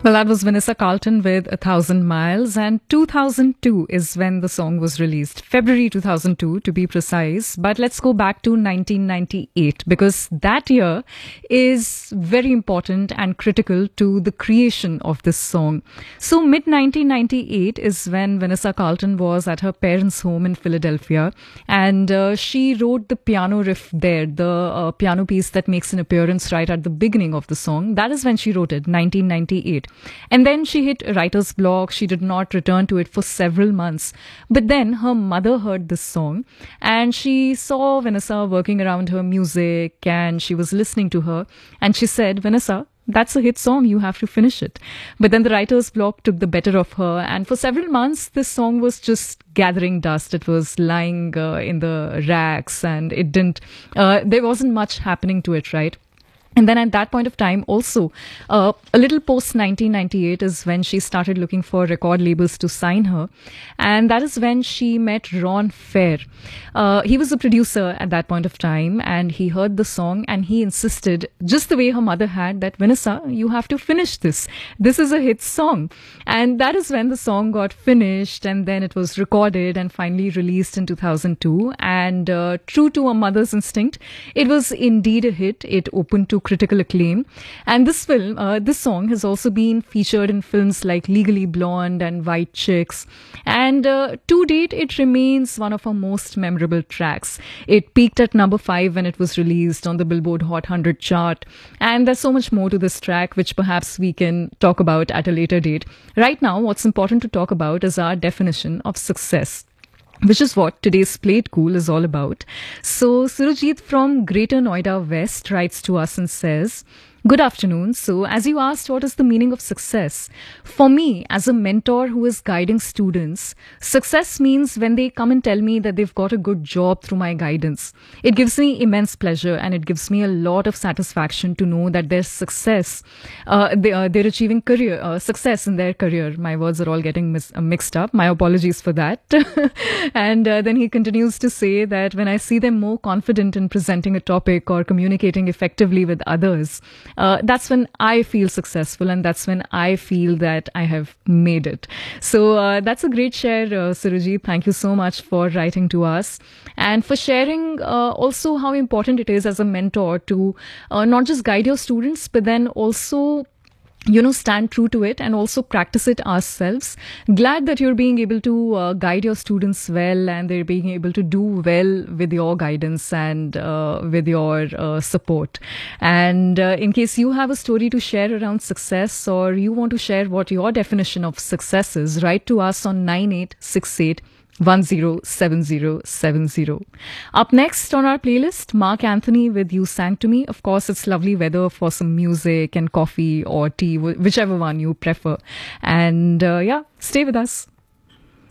Well, that was Vanessa Carlton with A Thousand Miles, and 2002 is when the song was released. February 2002 to be precise. But let's go back to 1998 because that year is very important and critical to the creation of this song. So mid 1998 is when Vanessa Carlton was at her parents' home in Philadelphia, and she wrote the piano riff there, the piano piece that makes an appearance right at the beginning of the song. That is when she wrote it, 1998. And then she hit writer's block. She did not return to it for several months. But then her mother heard this song and she saw Vanessa working around her music and she was listening to her. And she said, "Vanessa, that's a hit song. You have to finish it." But then the writer's block took the better of her. And for several months, this song was just gathering dust. It was lying in the racks and it didn't, there wasn't much happening to it, right? And then at that point of time, also, a little post 1998 is when she started looking for record labels to sign her. And that is when she met Ron Fair. He was a producer at that point of time and he heard the song and he insisted, just the way her mother had, that Vanessa, you have to finish this. This is a hit song. And that is when the song got finished and then it was recorded and finally released in 2002. And true to a mother's instinct, it was indeed a hit. It opened to critical acclaim. And this song has also been featured in films like Legally Blonde and White Chicks. And to date, it remains one of our most memorable tracks. It peaked at number 5 when it was released on the Billboard Hot 100 chart. And there's so much more to this track, which perhaps we can talk about at a later date. Right now, what's important to talk about is our definition of success, which is what today's Play It Cool is all about. So Surajit from Greater Noida West writes to us and says, "Good afternoon. So as you asked, what is the meaning of success? For me, as a mentor who is guiding students, success means when they come and tell me that they've got a good job through my guidance. It gives me immense pleasure and it gives me a lot of satisfaction to know that their success, they're achieving success in their career." My words are all getting mixed up. My apologies for that. And then he continues to say that when I see them more confident in presenting a topic or communicating effectively with others, that's when I feel successful and that's when I feel that I have made it. So that's a great share, Surajit. Thank you so much for writing to us and for sharing also how important it is as a mentor to not just guide your students, but then also stand true to it and also practice it ourselves. Glad that you're being able to guide your students well and they're being able to do well with your guidance and with your support. And in case you have a story to share around success or you want to share what your definition of success is, write to us on 9868 107070. Up next on our playlist, Mark Anthony with You Sang to Me. Of course, it's lovely weather for some music and coffee or tea, whichever one you prefer. And stay with us.